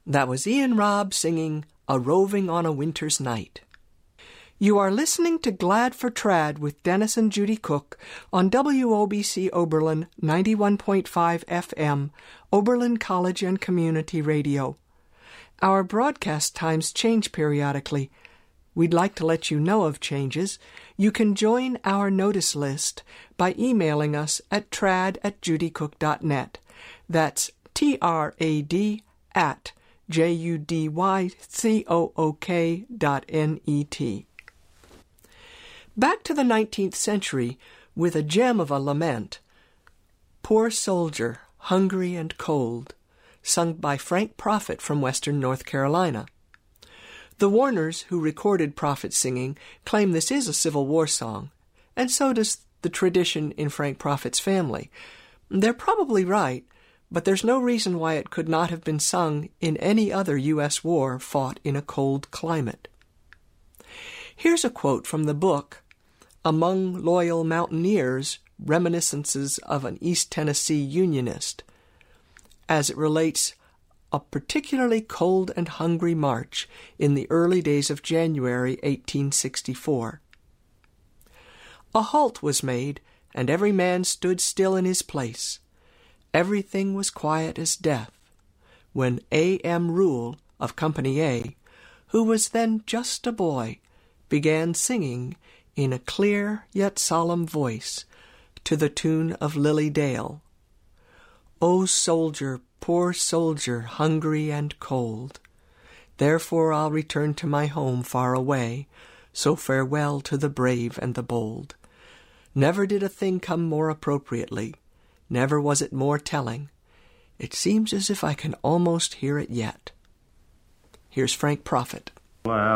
That was Ian Robb singing A Roving on a Winter's Night. You are listening to Glad for Trad with Dennis and Judy Cook on WOBC Oberlin 91.5 FM, Oberlin College and Community Radio. Our broadcast times change periodically. We'd like to let you know of changes. You can join our notice list by emailing us at trad@judycook.net. That's trad@judycook.net. Back to the 19th century with a gem of a lament, Poor Soldier, Hungry and Cold, sung by Frank Prophet from western North Carolina. The Warners, who recorded Prophet's singing, claim this is a Civil War song, and so does the tradition in Frank Prophet's family. They're probably right, but there's no reason why it could not have been sung in any other U.S. war fought in a cold climate. Here's a quote from the book, Among Loyal Mountaineers, Reminiscences of an East Tennessee Unionist, as it relates a particularly cold and hungry march in the early days of January 1864. A halt was made, and every man stood still in his place. Everything was quiet as death, when A.M. Rule of Company A, who was then just a boy, began singing in a clear yet solemn voice to the tune of Lily Dale. O soldier, poor soldier, hungry and cold, therefore I'll return to my home far away, so farewell to the brave and the bold. Never did a thing come more appropriately, never was it more telling. It seems as if I can almost hear it yet. Here's Frank Prophet. Well,